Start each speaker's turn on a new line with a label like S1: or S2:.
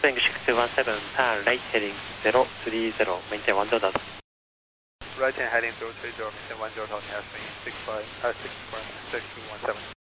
S1: Swing 6217, pan right heading 030, maintain 10 Delta.
S2: Right hand heading 030, maintain 1 Delta, swing 6 4, 617.